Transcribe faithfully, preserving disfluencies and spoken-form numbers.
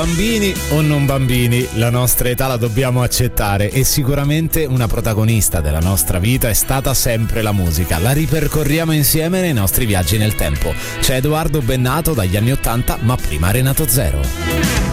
Bambini o non bambini, la nostra età la dobbiamo accettare e sicuramente una protagonista della nostra vita è stata sempre la musica. La ripercorriamo insieme nei nostri viaggi nel tempo. C'è Edoardo Bennato dagli anni ottanta, ma prima Renato Zero.